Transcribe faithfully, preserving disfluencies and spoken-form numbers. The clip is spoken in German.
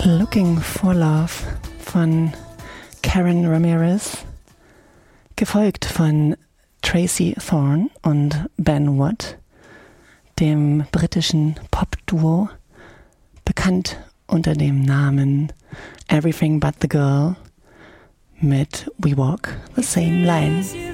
Looking for Love von Karen Ramirez, gefolgt von Tracy Thorn und Ben Watt, dem britischen Pop-Duo, bekannt unter dem Namen Everything But the Girl mit We Walk the Same Line.